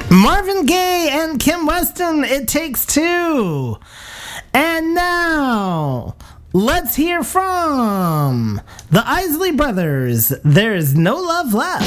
Marvin Gaye and Kim Weston, It Takes Two. And now, let's hear from the Isley Brothers, There's No Love Left.